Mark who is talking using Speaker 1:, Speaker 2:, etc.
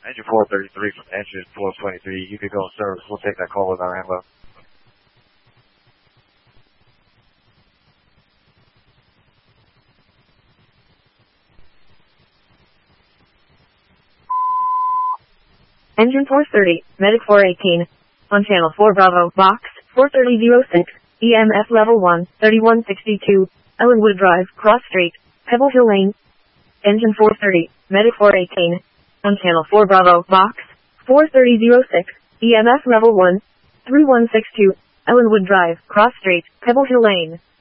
Speaker 1: Engine 433 from engine 1223. You could go in service. We'll take that call with our ammo.
Speaker 2: Engine 430, Medic 418. On channel 4 Bravo, box 43006, EMF level 1, 3162, Ellenwood Drive, Cross Street, Pebble Hill Lane. Engine 430, Medic 418. On channel 4 Bravo, box 43006, EMF level 1, 3162, Ellenwood Drive, Cross Street, Pebble Hill Lane.